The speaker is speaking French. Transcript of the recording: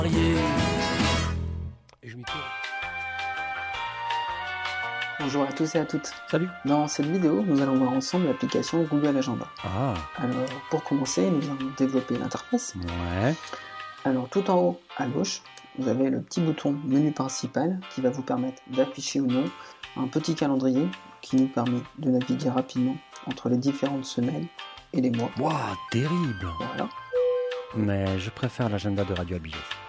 Bonjour à tous et à toutes. Salut. Dans cette vidéo, nous allons voir ensemble l'application Google Agenda. Ah. Alors, pour commencer, nous allons développer l'interface. Ouais. Alors, tout en haut à gauche, vous avez le petit bouton menu principal qui va vous permettre d'afficher ou non un petit calendrier qui nous permet de naviguer rapidement entre les différentes semaines et les mois. Waouh, terrible. Voilà. Mais je préfère l'agenda de Radio Abydos.